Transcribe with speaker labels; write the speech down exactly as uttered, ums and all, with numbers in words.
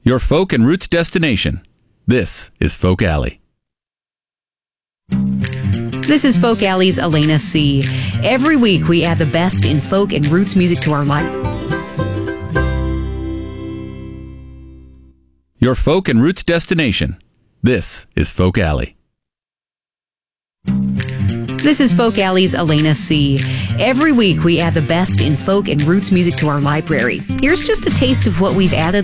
Speaker 1: Your folk and roots destination. This is Folk Alley.
Speaker 2: This is Folk Alley's Elena C. Every week we add the best in folk and roots music to our life.
Speaker 1: Your folk and roots destination. This is Folk Alley.
Speaker 2: This is Folk Alley's Elena C. Every week we add the best in folk and roots music to our library. Here's just a taste of what we've added